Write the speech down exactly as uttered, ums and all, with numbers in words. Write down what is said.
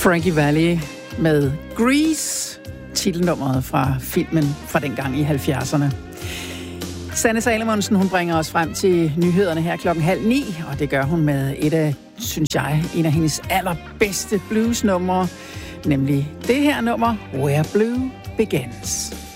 Frankie Valli med Grease, titelnummeret fra filmen fra dengang i halvfjerdserne. Sanne Salomonsen, hun bringer os frem til nyhederne her klokken halv ni, og det gør hun med et af, synes jeg, en af hendes allerbedste bluesnumre, nemlig det her nummer, Where Blue Begins.